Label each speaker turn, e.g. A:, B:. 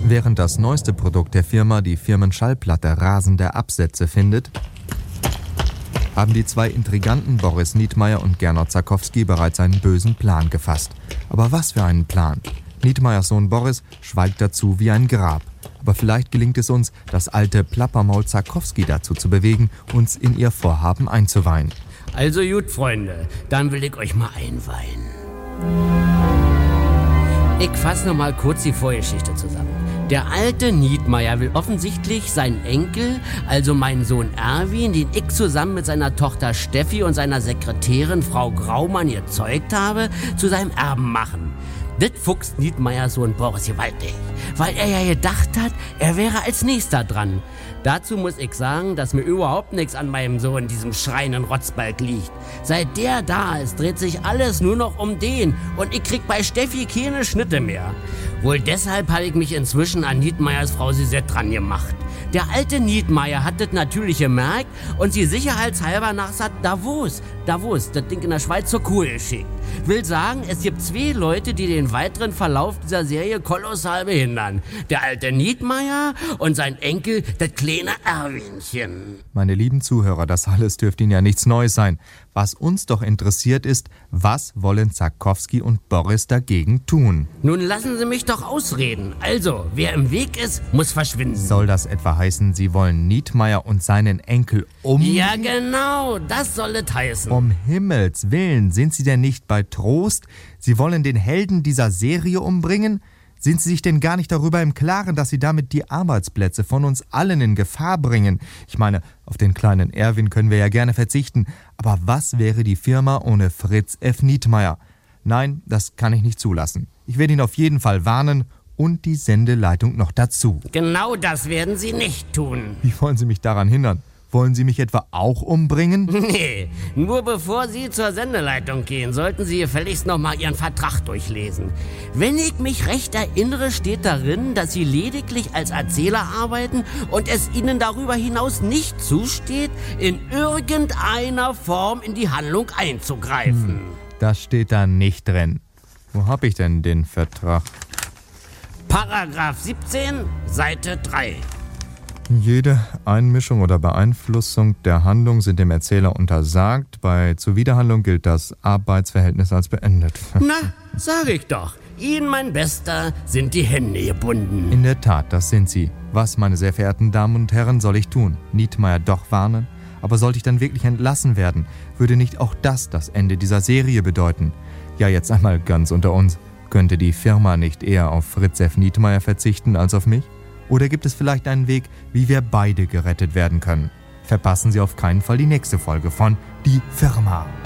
A: Während das neueste Produkt der Firma, die Firmenschallplatte, rasende Absätze findet, haben die zwei Intriganten Boris Nietmeyer und Gernot Zakowski bereits einen bösen Plan gefasst. Aber was für einen Plan? Nietmeyers Sohn Boris schweigt dazu wie ein Grab. Aber vielleicht gelingt es uns, das alte Plappermaul Zakowski dazu zu bewegen, uns in ihr Vorhaben einzuweihen.
B: Also gut, Freunde, dann will ich euch mal einweihen. Ich fasse noch mal kurz die Vorgeschichte zusammen. Der alte Nietmeyer will offensichtlich seinen Enkel, also meinen Sohn Erwin, den ich zusammen mit seiner Tochter Steffi und seiner Sekretärin Frau Graumann gezeugt habe, zu seinem Erben machen. Das fuchst Nietmeyers Sohn Boris gewaltig, weil er ja gedacht hat, er wäre als Nächster dran. Dazu muss ich sagen, dass mir überhaupt nichts an meinem Sohn, diesem schreienden Rotzbalg, liegt. Seit der da ist, dreht sich alles nur noch um den und ich krieg bei Steffi keine Schnitte mehr. Wohl deshalb habe ich mich inzwischen an Nietmeyers Frau Sisette dran gemacht. Der alte Nietmeyer hat das natürlich gemerkt und sie sicherheitshalber nach Davos, das Ding in der Schweiz, zur Kur geschickt. Will sagen, es gibt zwei Leute, die den weiteren Verlauf dieser Serie kolossal behindern. Der alte Nietmeyer und sein Enkel, das kleine Erwinchen.
A: Meine lieben Zuhörer, das alles dürfte Ihnen ja nichts Neues sein. Was uns doch interessiert ist, was wollen Zakowski und Boris dagegen tun?
B: Nun lassen Sie mich doch ausreden. Also, wer im Weg ist, muss verschwinden.
A: Soll das etwa heißen, Sie wollen Nietmeyer und seinen Enkel
B: Ja, genau, das soll es heißen.
A: Um Himmels Willen, sind Sie denn nicht bei Trost? Sie wollen den Helden dieser Serie umbringen? Sind Sie sich denn gar nicht darüber im Klaren, dass Sie damit die Arbeitsplätze von uns allen in Gefahr bringen? Ich meine, auf den kleinen Erwin können wir ja gerne verzichten. Aber was wäre die Firma ohne Fritz F. Nietmeyer? Nein, das kann ich nicht zulassen. Ich werde ihn auf jeden Fall warnen und die Sendeleitung noch dazu.
B: Genau das werden Sie nicht tun.
A: Wie wollen Sie mich daran hindern? Wollen Sie mich etwa auch umbringen?
B: Nee, nur bevor Sie zur Sendeleitung gehen, sollten Sie gefälligst noch mal Ihren Vertrag durchlesen. Wenn ich mich recht erinnere, steht darin, dass Sie lediglich als Erzähler arbeiten und es Ihnen darüber hinaus nicht zusteht, in irgendeiner Form in die Handlung einzugreifen.
A: Das steht da nicht drin. Wo hab ich denn den Vertrag?
B: Paragraph 17, Seite 3.
A: Jede Einmischung oder Beeinflussung der Handlung sind dem Erzähler untersagt. Bei Zuwiderhandlung gilt das Arbeitsverhältnis als beendet.
B: Na, sag ich doch. Ihnen, mein Bester, sind die Hände gebunden.
A: In der Tat, das sind sie. Was, meine sehr verehrten Damen und Herren, soll ich tun? Nietmeyer doch warnen? Aber sollte ich dann wirklich entlassen werden, würde nicht auch das Ende dieser Serie bedeuten? Ja, jetzt einmal ganz unter uns. Könnte die Firma nicht eher auf Fritz F. Nietmeyer verzichten als auf mich? Oder gibt es vielleicht einen Weg, wie wir beide gerettet werden können? Verpassen Sie auf keinen Fall die nächste Folge von Die Firma.